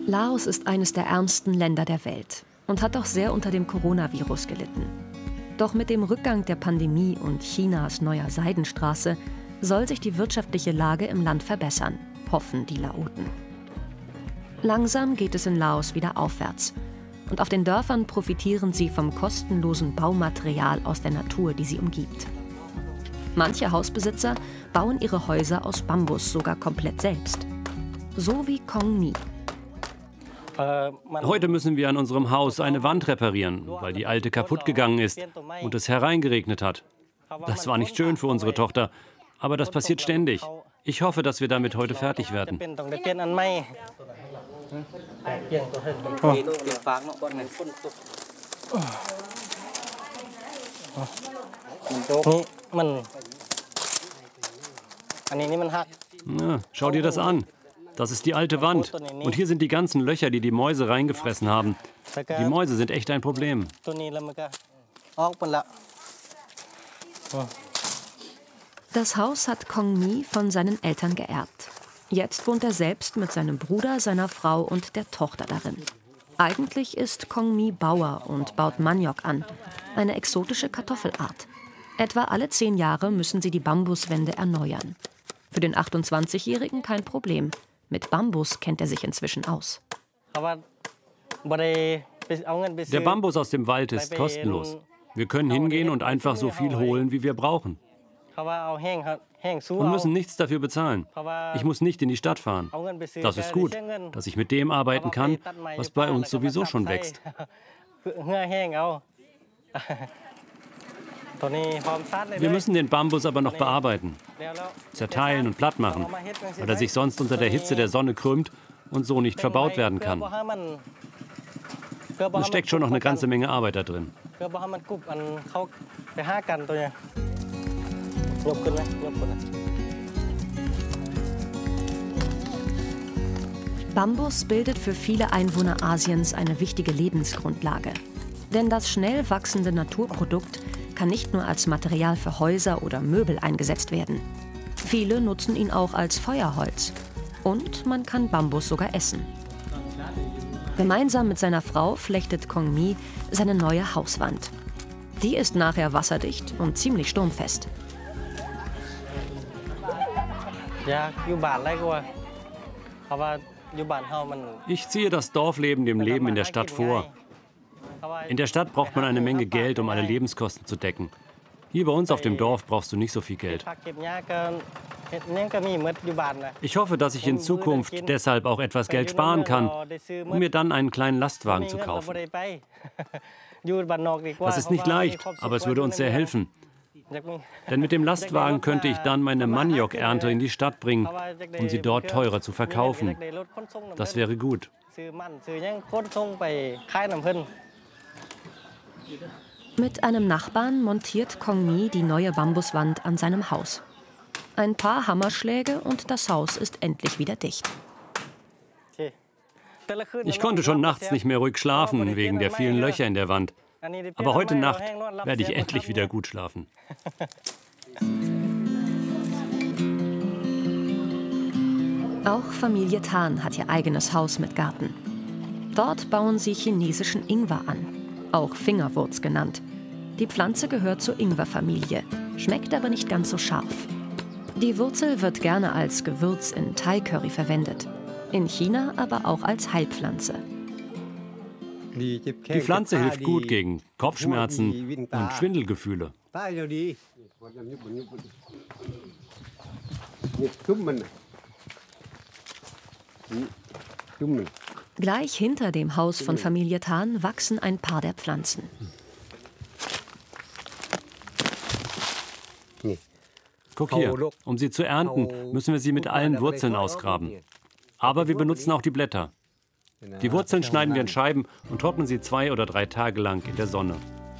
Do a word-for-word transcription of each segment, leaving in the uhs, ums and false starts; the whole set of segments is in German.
Laos ist eines der ärmsten Länder der Welt und hat auch sehr unter dem Coronavirus gelitten. Doch mit dem Rückgang der Pandemie und Chinas neuer Seidenstraße soll sich die wirtschaftliche Lage im Land verbessern, hoffen die Laoten. Langsam geht es in Laos wieder aufwärts. Und auf den Dörfern profitieren sie vom kostenlosen Baumaterial aus der Natur, die sie umgibt. Manche Hausbesitzer bauen ihre Häuser aus Bambus sogar komplett selbst. So wie Kong Mi. Heute müssen wir an unserem Haus eine Wand reparieren, weil die alte kaputt gegangen ist und es hereingeregnet hat. Das war nicht schön für unsere Tochter, aber das passiert ständig. Ich hoffe, dass wir damit heute fertig werden. Ja, schau dir das an. Das ist die alte Wand. Und hier sind die ganzen Löcher, die die Mäuse reingefressen haben. Die Mäuse sind echt ein Problem. Das Haus hat Kong Mi von seinen Eltern geerbt. Jetzt wohnt er selbst mit seinem Bruder, seiner Frau und der Tochter darin. Eigentlich ist Kong Mi Bauer und baut Maniok an, eine exotische Kartoffelart. Etwa alle zehn Jahre müssen sie die Bambuswände erneuern. Für den achtundzwanzigjährigen kein Problem. Mit Bambus kennt er sich inzwischen aus. Der Bambus aus dem Wald ist kostenlos. Wir können hingehen und einfach so viel holen, wie wir brauchen. Und müssen nichts dafür bezahlen. Ich muss nicht in die Stadt fahren. Das ist gut, dass ich mit dem arbeiten kann, was bei uns sowieso schon wächst. Wir müssen den Bambus aber noch bearbeiten, zerteilen und platt machen, weil er sich sonst unter der Hitze der Sonne krümmt und so nicht verbaut werden kann. Es steckt schon noch eine ganze Menge Arbeit da drin. Bambus bildet für viele Einwohner Asiens eine wichtige Lebensgrundlage. Denn das schnell wachsende Naturprodukt kann nicht nur als Material für Häuser oder Möbel eingesetzt werden. Viele nutzen ihn auch als Feuerholz. Und man kann Bambus sogar essen. Gemeinsam mit seiner Frau flechtet Kong Mi seine neue Hauswand. Die ist nachher wasserdicht und ziemlich sturmfest. Ich ziehe das Dorfleben dem Leben in der Stadt vor. In der Stadt braucht man eine Menge Geld, um alle Lebenskosten zu decken. Hier bei uns auf dem Dorf brauchst du nicht so viel Geld. Ich hoffe, dass ich in Zukunft deshalb auch etwas Geld sparen kann, um mir dann einen kleinen Lastwagen zu kaufen. Das ist nicht leicht, aber es würde uns sehr helfen. Denn mit dem Lastwagen könnte ich dann meine Maniok-Ernte in die Stadt bringen, um sie dort teurer zu verkaufen. Das wäre gut. Mit einem Nachbarn montiert Kong Mi die neue Bambuswand an seinem Haus. Ein paar Hammerschläge und das Haus ist endlich wieder dicht. Ich konnte schon nachts nicht mehr ruhig schlafen, wegen der vielen Löcher in der Wand. Aber heute Nacht werde ich endlich wieder gut schlafen. Auch Familie Tan hat ihr eigenes Haus mit Garten. Dort bauen sie chinesischen Ingwer an, auch Fingerwurz genannt. Die Pflanze gehört zur Ingwerfamilie, schmeckt aber nicht ganz so scharf. Die Wurzel wird gerne als Gewürz in Thai-Curry verwendet, in China aber auch als Heilpflanze. Die Pflanze hilft gut gegen Kopfschmerzen und Schwindelgefühle. Gleich hinter dem Haus von Familie Tan wachsen ein paar der Pflanzen. Guck hier, um sie zu ernten, müssen wir sie mit allen Wurzeln ausgraben. Aber wir benutzen auch die Blätter. Die Wurzeln schneiden wir in Scheiben und trocknen sie zwei oder drei Tage lang in der Sonne.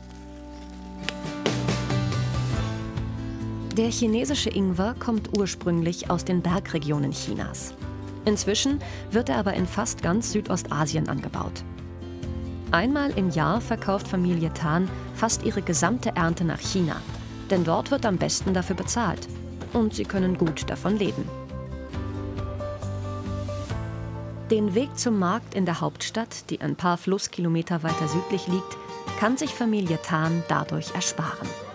Der chinesische Ingwer kommt ursprünglich aus den Bergregionen Chinas. Inzwischen wird er aber in fast ganz Südostasien angebaut. Einmal im Jahr verkauft Familie Tan fast ihre gesamte Ernte nach China. Denn dort wird am besten dafür bezahlt. Und sie können gut davon leben. Den Weg zum Markt in der Hauptstadt, die ein paar Flusskilometer weiter südlich liegt, kann sich Familie Tan dadurch ersparen.